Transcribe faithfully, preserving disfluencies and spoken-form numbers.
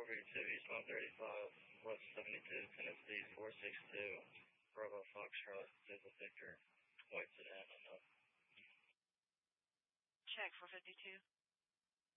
four fifty-two, eastbound thirty-five, west seventy-two, Tennessee four six two, Bravo Foxtrot, Zebra Victor, white sedan, and up. Check four fifty-two.